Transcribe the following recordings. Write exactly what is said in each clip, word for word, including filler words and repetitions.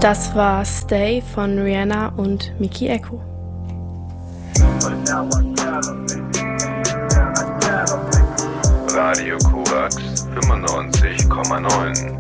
Das war Stay von Rihanna und Miki Echo. Radio Korax fünfundneunzig Komma neun.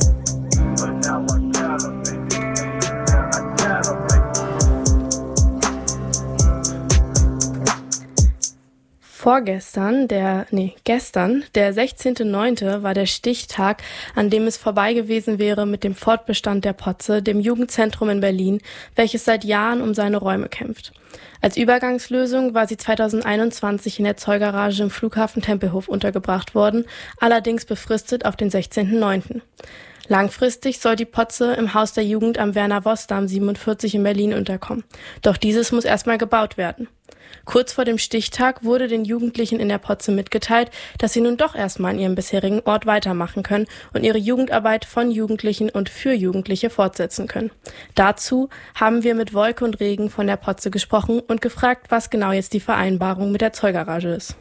Vorgestern, der, nee, gestern, der sechzehnten neunten war der Stichtag, an dem es vorbei gewesen wäre mit dem Fortbestand der Potze, dem Jugendzentrum in Berlin, welches seit Jahren um seine Räume kämpft. Als Übergangslösung war sie zweitausendeinundzwanzig in der Zollgarage im Flughafen Tempelhof untergebracht worden, allerdings befristet auf den sechzehnten neunten Langfristig soll die Potze im Haus der Jugend am Werner-Voss-Damm siebenundvierzig in Berlin unterkommen. Doch dieses muss erstmal gebaut werden. Kurz vor dem Stichtag wurde den Jugendlichen in der Potze mitgeteilt, dass sie nun doch erstmal an ihrem bisherigen Ort weitermachen können und ihre Jugendarbeit von Jugendlichen und für Jugendliche fortsetzen können. Dazu haben wir mit Wolke und Regen von der Potze gesprochen und gefragt, was genau jetzt die Vereinbarung mit der Zollgarage ist.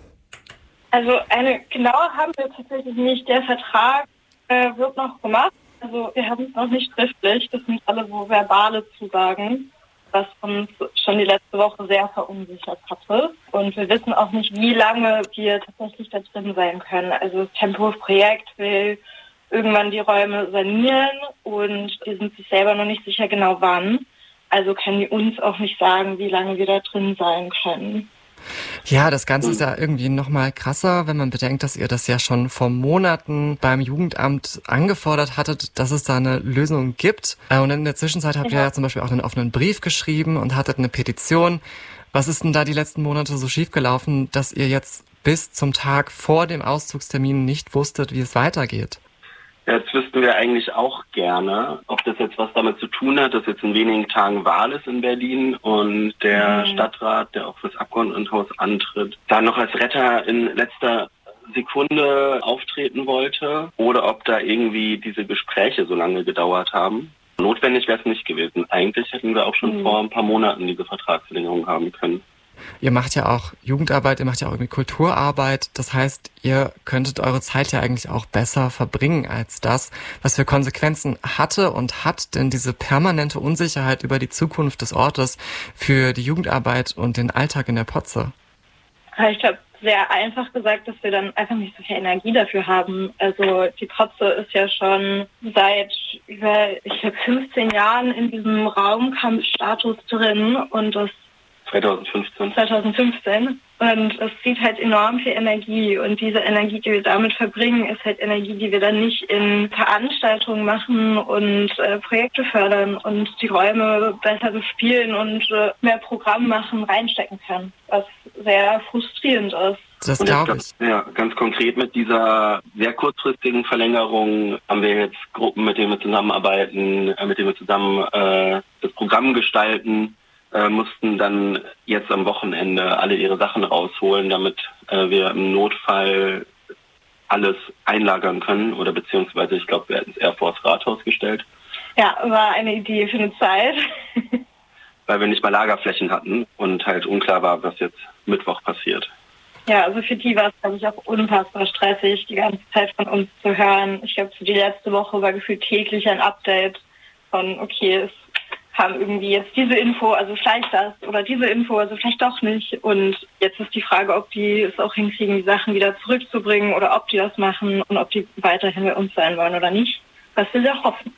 Also eine genaue haben wir tatsächlich nicht. Der Vertrag äh, wird noch gemacht. Also wir haben es noch nicht schriftlich. Das sind alle so verbale Zusagen, was uns schon die letzte Woche sehr verunsichert hatte. Und wir wissen auch nicht, wie lange wir tatsächlich da drin sein können. Also das Tempelhof-Projekt will irgendwann die Räume sanieren und die sind sich selber noch nicht sicher genau wann. Also können die uns auch nicht sagen, wie lange wir da drin sein können. Ja, das Ganze ist ja irgendwie nochmal krasser, wenn man bedenkt, dass ihr das ja schon vor Monaten beim Jugendamt angefordert hattet, dass es da eine Lösung gibt. Und in der Zwischenzeit habt ihr ja zum Beispiel auch einen offenen Brief geschrieben und hattet eine Petition. Was ist denn da die letzten Monate so schiefgelaufen, dass ihr jetzt bis zum Tag vor dem Auszugstermin nicht wusstet, wie es weitergeht? Jetzt wüssten wir eigentlich auch gerne, ob das jetzt was damit zu tun hat, dass jetzt in wenigen Tagen Wahl ist in Berlin und der mhm. Stadtrat, der auch fürs Abgeordnetenhaus antritt, da noch als Retter in letzter Sekunde auftreten wollte oder ob da irgendwie diese Gespräche so lange gedauert haben. Notwendig wäre es nicht gewesen. Eigentlich hätten wir auch schon mhm. vor ein paar Monaten diese Vertragsverlängerung haben können. Ihr macht ja auch Jugendarbeit, ihr macht ja auch irgendwie Kulturarbeit. Das heißt, ihr könntet eure Zeit ja eigentlich auch besser verbringen als das. Was für Konsequenzen hatte und hat denn diese permanente Unsicherheit über die Zukunft des Ortes für die Jugendarbeit und den Alltag in der Potze? Ich glaube, sehr einfach gesagt, dass wir dann einfach nicht so viel Energie dafür haben. Also die Potze ist ja schon seit über, ich glaube, fünfzehn Jahren in diesem Raumkampfstatus drin und das zweitausendfünfzehn zweitausendfünfzehn und es zieht halt enorm viel Energie und diese Energie, die wir damit verbringen, ist halt Energie, die wir dann nicht in Veranstaltungen machen und äh, Projekte fördern und die Räume besser bespielen und äh, mehr Programm machen, reinstecken können, was sehr frustrierend ist. Das glaube ich. Ja, ganz konkret mit dieser sehr kurzfristigen Verlängerung haben wir jetzt Gruppen, mit denen wir zusammenarbeiten, mit denen wir zusammen äh, das Programm gestalten, Äh, mussten dann jetzt am Wochenende alle ihre Sachen rausholen, damit äh, wir im Notfall alles einlagern können. Oder beziehungsweise, ich glaube, wir hätten es eher vor das Rathaus gestellt. Ja, war eine Idee für eine Zeit. Weil wir nicht mal Lagerflächen hatten und halt unklar war, was jetzt Mittwoch passiert. Ja, also für die war es, glaube ich, auch unfassbar stressig, die ganze Zeit von uns zu hören. Ich glaube, für die letzte Woche war gefühlt täglich ein Update von, okay, es haben irgendwie jetzt diese Info, also vielleicht das oder diese Info, also vielleicht doch nicht. Und jetzt ist die Frage, ob die es auch hinkriegen, die Sachen wieder zurückzubringen oder ob die das machen und ob die weiterhin bei uns sein wollen oder nicht. Was wir ja hoffen.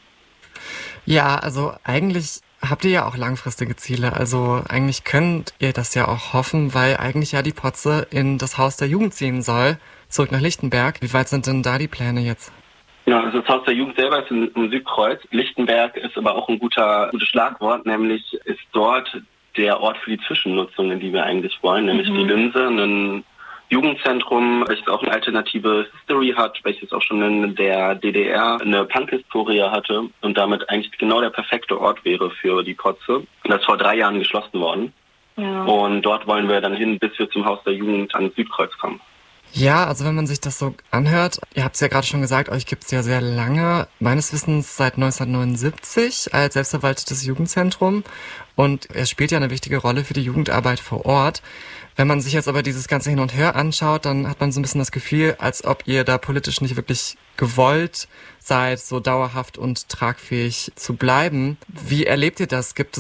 Ja, also eigentlich habt ihr ja auch langfristige Ziele. Also eigentlich könnt ihr das ja auch hoffen, weil eigentlich ja die Potze in das Haus der Jugend ziehen soll, zurück nach Lichtenberg. Wie weit sind denn da die Pläne jetzt? Ja, also das Haus der Jugend selber ist in, im Südkreuz. Lichtenberg ist aber auch ein guter, gutes Schlagwort, nämlich ist dort der Ort für die Zwischennutzung, in die wir eigentlich wollen, nämlich mhm. die Linse, ein Jugendzentrum, welches auch eine alternative History hat, welches auch schon in der D D R eine Punk-Historie hatte und damit eigentlich genau der perfekte Ort wäre für die Potze. Das ist vor drei Jahren geschlossen worden. Ja. Und dort wollen wir dann hin, bis wir zum Haus der Jugend ans Südkreuz kommen. Ja, also wenn man sich das so anhört, ihr habt es ja gerade schon gesagt, euch gibt es ja sehr lange, meines Wissens seit neunzehnhundertneunundsiebzig als selbstverwaltetes Jugendzentrum, und er spielt ja eine wichtige Rolle für die Jugendarbeit vor Ort. Wenn man sich jetzt aber dieses ganze Hin und Her anschaut, dann hat man so ein bisschen das Gefühl, als ob ihr da politisch nicht wirklich gewollt seid, so dauerhaft und tragfähig zu bleiben. Wie erlebt ihr das? Gibt